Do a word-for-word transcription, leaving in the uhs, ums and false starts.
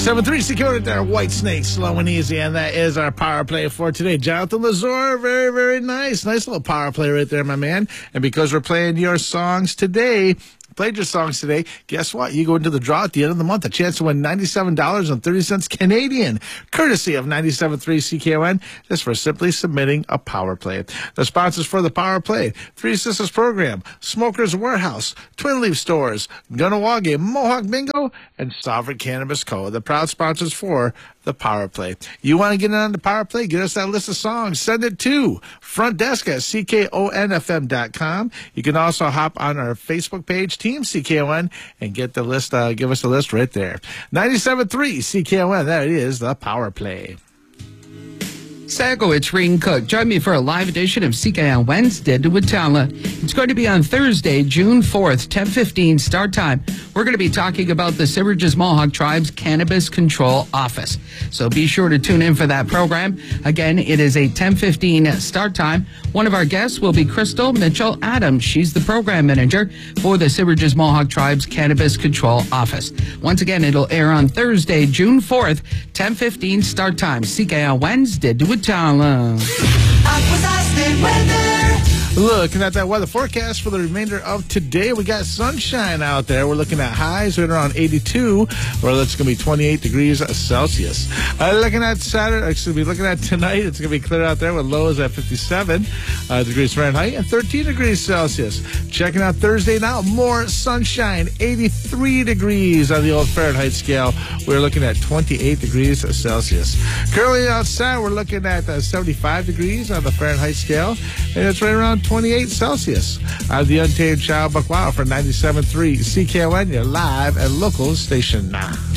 ninety-seven point three Security there, White Snake, slow and easy, and that is our power play for today. Jonathan Lazor, very, very nice. Nice little power play right there, my man. And because we're playing your songs today, played your songs today, guess what? You go into the draw at the end of the month, a chance to win ninety-seven dollars and thirty cents Canadian, courtesy of ninety-seven point three C K O N, just for simply submitting a power play. The sponsors for the power play: Three Sisters Program, Smokers Warehouse, Twin Leaf Stores, Gunnawagi, Mohawk Bingo, and Sovereign Cannabis Co., the proud sponsors for the power play. You want to get in on the power play? Get us that list of songs. Send it to front desk at C K O N F M dot com. You can also hop on our Facebook page, Team C K O N, and get the list. Uh, give us a list right there. ninety-seven point three C K O N. That is the power play. Sago, it's Rain Cook. Join me for a live edition of C K O N Wednesday with Talent. It's going to be on Thursday, June fourth, ten fifteen start time. We're going to be talking about the Siverages Mohawk Tribe's Cannabis Control Office. So be sure to tune in for that program. Again, it is a ten fifteen start time. One of our guests will be Crystal Mitchell Adams. She's the program manager for the Siverages Mohawk Tribe's Cannabis Control Office. Once again, it'll air on Thursday, June fourth, ten fifteen start time. C K O N Wednesday with Talent. Looking at that weather forecast for the remainder of today, we got sunshine out there. We're looking at highs right around eighty-two, or it's going to be twenty-eight degrees Celsius. Uh, looking at Saturday, excuse me, looking at tonight, it's going to be clear out there with lows at fifty-seven uh, degrees Fahrenheit and thirteen degrees Celsius. Checking out Thursday now, more sunshine, eighty-three degrees on the old Fahrenheit scale. We're looking at twenty-eight degrees Celsius. Currently outside, we're looking at uh, seventy-five degrees on the Fahrenheit scale, and it's right around twenty-eight Celsius. I'm the Untamed Child Buck Wow for ninety-seven point three C K O N, your live and local station.